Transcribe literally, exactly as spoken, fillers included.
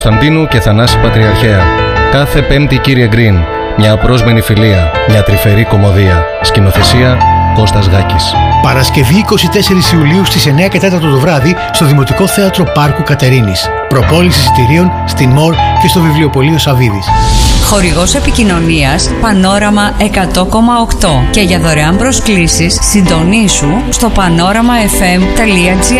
Κωνσταντίνου και Θανάση Πατριαρχέα. Κάθε Πέμπτη, κύριε Γκριν, μια απρόσμενη φιλία, μια τρυφερή κωμωδία. Σκηνοθεσία Κώστας Γάκης. Παρασκευή εικοστή τέταρτη Ιουλίου στις εννιά και τέσσερα το βράδυ στο Δημοτικό Θέατρο Πάρκου Κατερίνης. Προπόληση εισιτηρίων στην ΜΟΡ και στο Βιβλιοπωλείο Σαββίδης. Χορηγός επικοινωνίας Πανόραμα εκατό κόμμα οκτώ και για δωρεάν προσκλήσεις συντονίσου στο πανόραμα εφ εμ τελεία τζι